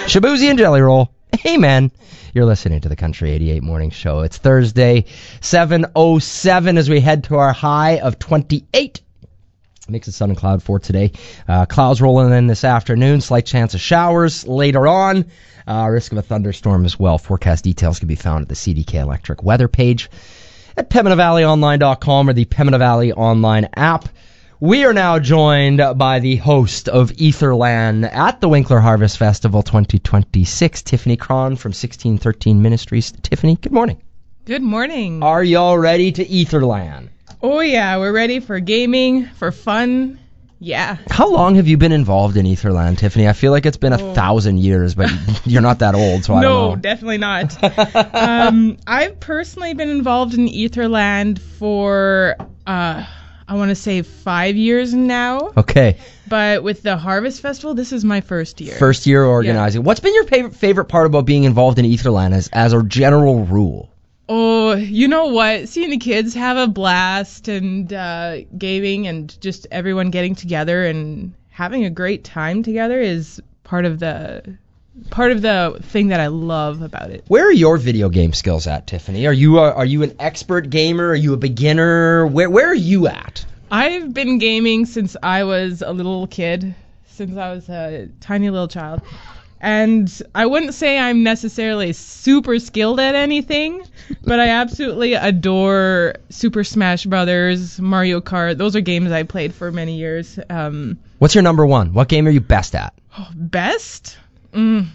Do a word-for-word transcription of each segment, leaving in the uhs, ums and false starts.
Shabuzi and Jelly Roll. Hey, man. You're listening to the Country eighty-eight Morning Show. It's Thursday, seven oh seven, as we head to our high of twenty-eight. Mix of sun and cloud for today. Uh, clouds rolling in this afternoon. Slight chance of showers later on. Uh, risk of a thunderstorm as well. Forecast details can be found at the C D K Electric weather page at Pembina Valley Online dot com or the Pembina Valley Online app. We are now joined by the host of Etherland at the Winkler Harvest Festival twenty twenty-six, Tiffany Cron from sixteen thirteen Ministries. Tiffany, good morning. Good morning. Are y'all ready to Etherland? Oh, yeah. We're ready for gaming, for fun. Yeah. How long have you been involved in Etherland, Tiffany? I feel like it's been a oh. thousand years, but you're not that old, so I no, don't know. No, definitely not. um, I've personally been involved in Etherland for... Uh, I want to say five years now. Okay. But with the Harvest Festival, this is my first year. First year organizing. Yeah. What's been your favorite favorite part about being involved in Etherland as, as a general rule? Oh, you know what? Seeing the kids have a blast and uh, gaming and just everyone getting together and having a great time together is part of the... part of the thing that I love about it. Where are your video game skills at, Tiffany? Are you a, are you an expert gamer? Are you a beginner? Where where are you at? I've been gaming since I was a little kid, since I was a tiny little child. And I wouldn't say I'm necessarily super skilled at anything, but I absolutely adore Super Smash Brothers, Mario Kart. Those are games I played for many years. Um, What's your number one? What game are you best at? Oh, best? Mm.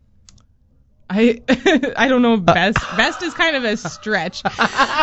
I I don't know. Best best is kind of a stretch, but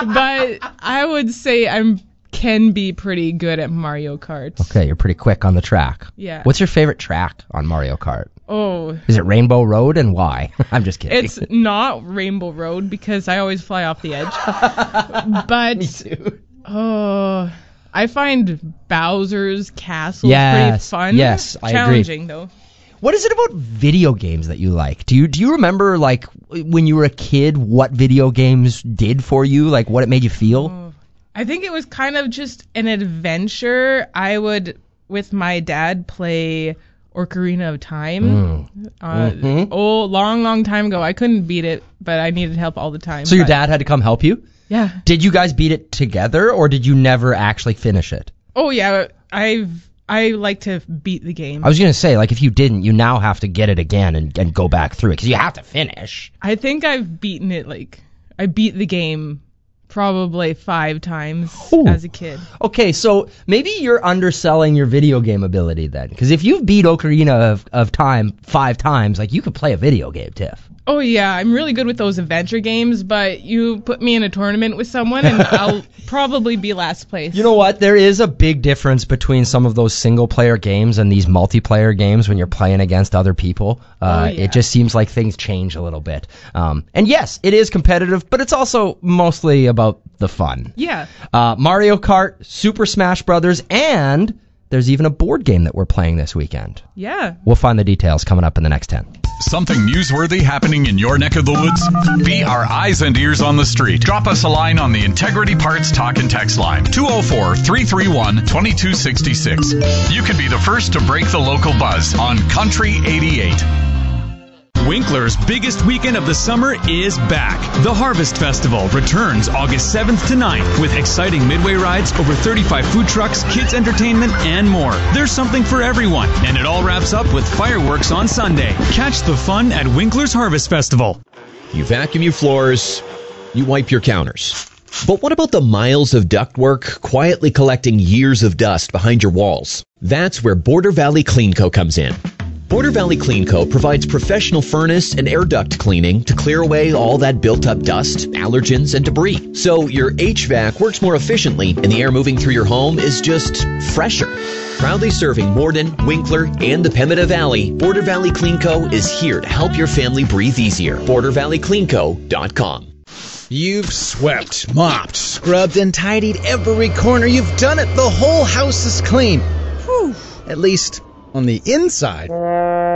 I would say I'm can be pretty good at Mario Kart. Okay, you're pretty quick on the track. Yeah. What's your favorite track on Mario Kart? Oh. Is it Rainbow Road, and why? I'm just kidding. It's not Rainbow Road because I always fly off the edge. But me too. Oh, I find Bowser's Castle yes, pretty fun. Yes, I agree. Challenging though. What is it about video games that you like? Do you do you remember, like, when you were a kid, what video games did for you? Like, what it made you feel? Oh, I think it was kind of just an adventure. I would, with my dad, play Ocarina of Time. Mm. Uh, mm-hmm. Oh, long, long time ago. I couldn't beat it, but I needed help all the time. So your dad had to come help you? Yeah. Did you guys beat it together, or did you never actually finish it? Oh, yeah. I've... I like to beat the game. I was going to say, like, if you didn't, you now have to get it again and, and go back through it, because you have to finish. I think I've beaten it, like, I beat the game probably five times Ooh. as a kid. Okay, so maybe you're underselling your video game ability then, because if you've beat Ocarina of, of Time five times, like, you could play a video game, Tiff. Oh, yeah, I'm really good with those adventure games, but you put me in a tournament with someone and I'll probably be last place. You know what? There is a big difference between some of those single-player games and these multiplayer games when you're playing against other people. Uh, oh, yeah. It just seems like things change a little bit. Um, and yes, it is competitive, but it's also mostly about the fun. Yeah. Uh, Mario Kart, Super Smash Brothers, and there's even a board game that we're playing this weekend. Yeah. We'll find the details coming up in the next ten. Something newsworthy happening in your neck of the woods? Be our eyes and ears on the street. Drop us a line on the Integrity Parts Talk and Text line, two oh four, three three one, two two six six. You could be the first to break the local buzz on Country eighty-eight. Winkler's biggest weekend of the summer is back. The Harvest Festival returns August seventh to ninth with exciting midway rides, over thirty-five food trucks, kids entertainment, and more. There's something for everyone, and it all wraps up with fireworks on Sunday. Catch the fun at Winkler's Harvest Festival. You vacuum your floors, you wipe your counters. But what about the miles of ductwork quietly collecting years of dust behind your walls? That's where Border Valley Clean Co. comes in. Border Valley Clean Co. provides professional furnace and air duct cleaning to clear away all that built-up dust, allergens, and debris. So your H V A C works more efficiently and the air moving through your home is just fresher. Proudly serving Morden, Winkler, and the Pembina Valley, Border Valley Clean Co. is here to help your family breathe easier. border valley clean co dot com. You've swept, mopped, scrubbed, and tidied every corner. You've done it. The whole house is clean. Whew. At least on the inside.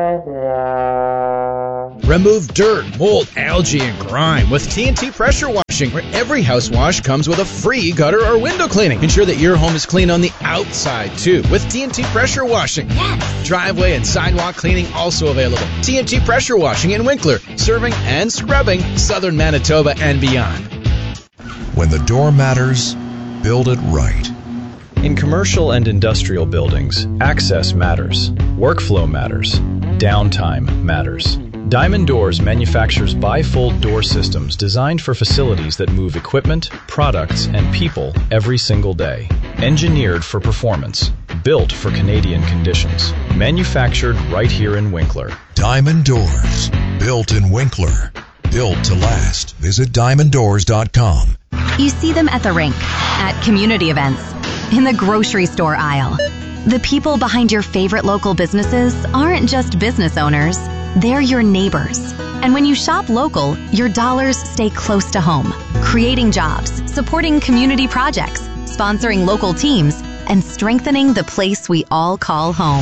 Remove dirt, mold, algae, and grime with T N T pressure washer. Washing, where every house wash comes with a free gutter or window cleaning. Ensure that your home is clean on the outside, too, with T N T Pressure Washing. Yes! Driveway and sidewalk cleaning also available. T N T Pressure Washing in Winkler, serving and scrubbing southern Manitoba and beyond. When the door matters, build it right. In commercial and industrial buildings, access matters, workflow matters, downtime matters. Diamond Doors manufactures bifold door systems designed for facilities that move equipment, products, and people every single day. Engineered for performance, built for Canadian conditions, manufactured right here in Winkler. Diamond Doors, built in Winkler, built to last. Visit diamond doors dot com. You see them at the rink, at community events, in the grocery store aisle. The people behind your favorite local businesses aren't just business owners, they're your neighbors. And when you shop local, your dollars stay close to home, creating jobs, supporting community projects, sponsoring local teams, and strengthening the place we all call home.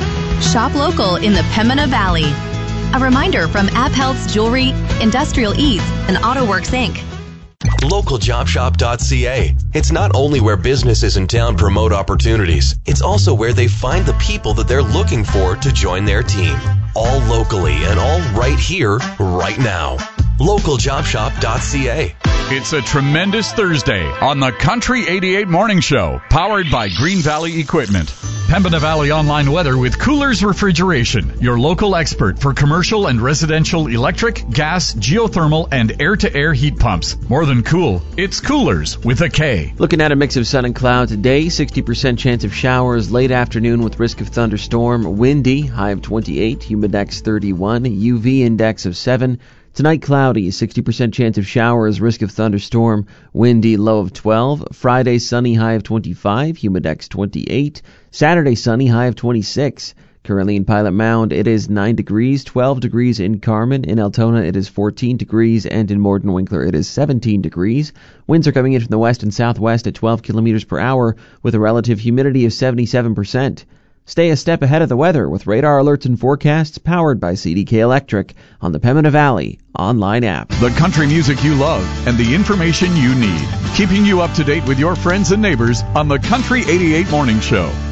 Shop local in the Pembina Valley. A reminder from AppHealth's Jewelry, Industrial Eats, and AutoWorks Incorporated. local job shop dot c a. It's not only where businesses in town promote opportunities, it's also where they find the people that they're looking for to join their team. All locally and all right here, right now. local job shop dot c a. It's a tremendous Thursday on the Country eighty-eight Morning Show, powered by Green Valley Equipment. Pembina Valley Online Weather with Coolers Refrigeration, your local expert for commercial and residential electric, gas, geothermal, and air-to-air heat pumps. More than cool, it's Coolers with a K. Looking at a mix of sun and cloud today, sixty percent chance of showers late afternoon with risk of thunderstorm, windy, high of twenty-eight, humidex thirty-one, U V index of seven. Tonight, cloudy, sixty percent chance of showers, risk of thunderstorm, windy, low of twelve. Friday, sunny, high of twenty-five, humidex twenty-eight. Saturday, sunny, high of twenty-six. Currently in Pilot Mound, it is nine degrees, twelve degrees in Carmen. In Altona, it is fourteen degrees, and in Morden Winkler, it is seventeen degrees. Winds are coming in from the west and southwest at twelve kilometers per hour, with a relative humidity of seventy-seven percent. Stay a step ahead of the weather with radar alerts and forecasts powered by C D K Electric on the Pembina Valley online app. The country music you love and the information you need. Keeping you up to date with your friends and neighbors on the Country eighty-eight Morning Show.